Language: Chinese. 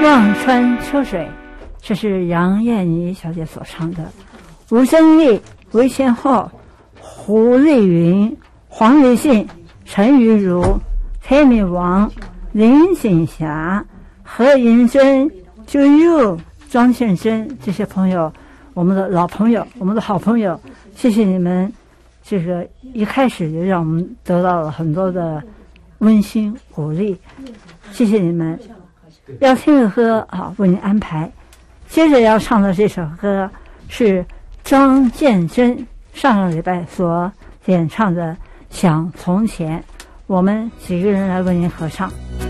望穿秋水，这是杨燕妮小姐所唱的。吴珍丽、韦千浩、胡丽云、黄立信、陈玉茹、黑米王、林锦霞、何银珍、周佑、庄宪珍，这些朋友，我们的老朋友，我们的好朋友，谢谢你们。这个一开始就让我们得到了很多的温馨鼓励，谢谢你们。要听的歌啊，为您安排。接着要唱的这首歌是张建真上个礼拜所演唱的《想从前》，我们几个人来为您合唱。